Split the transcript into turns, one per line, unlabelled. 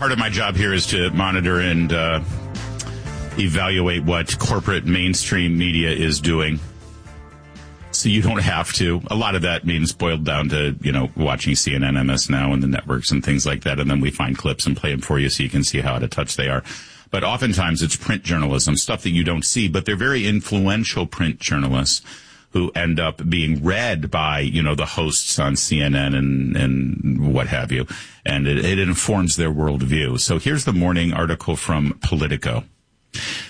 part of my job here is to monitor and evaluate what corporate mainstream media is doing. So you don't have to. A lot of that means boiled down to, watching CNN, MS Now, and the networks and things like that. And then we find clips and play them for you so you can see how out of touch they are. But oftentimes it's print journalism, stuff that you don't see. But they're very influential print journalists who end up being read by, the hosts on CNN and what have you. And it informs their worldview. So here's the morning article from Politico.